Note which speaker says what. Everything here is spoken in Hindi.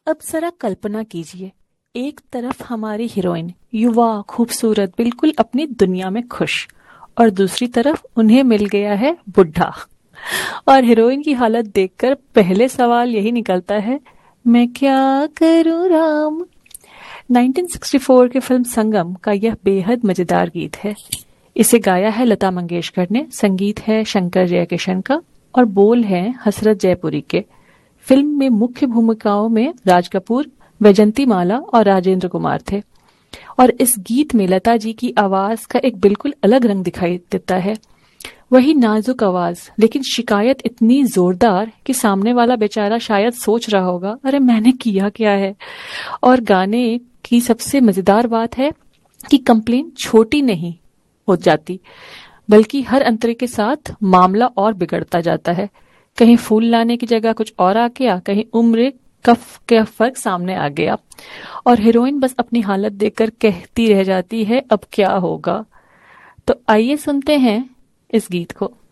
Speaker 1: अब जरा कल्पना कीजिए, एक तरफ हमारी हीरोइन युवा खूबसूरत बिल्कुल अपनी दुनिया में खुश, और दूसरी तरफ उन्हें मिल गया है बुढ़ा। और हीरोइन की हालत देखकर पहले सवाल यही निकलता है, मैं क्या करूं राम। 1964 के फिल्म संगम का यह बेहद मजेदार गीत है। इसे गाया है लता मंगेशकर ने, संगीत है शंकर जयकिशन का, और बोल हैं हसरत जयपुरी के। फिल्म में मुख्य भूमिकाओं में राज कपूर, वैजंती माला और राजेंद्र कुमार थे। और इस गीत में लता जी की आवाज का एक बिल्कुल अलग रंग दिखाई देता है। वही नाजुक आवाज, लेकिन शिकायत इतनी जोरदार कि सामने वाला बेचारा शायद सोच रहा होगा, अरे मैंने किया क्या है। और गाने की सबसे मजेदार बात है कि कंप्लेन छोटी नहीं हो जाती, बल्कि हर अंतरे के साथ मामला और बिगड़ता जाता है। कहीं फूल लाने की जगह कुछ और आ गया, कहीं उम्र कफ का फर्क सामने आ गया, और हीरोइन बस अपनी हालत देखकर कहती रह जाती है अब क्या होगा। तो आइए सुनते हैं इस गीत को।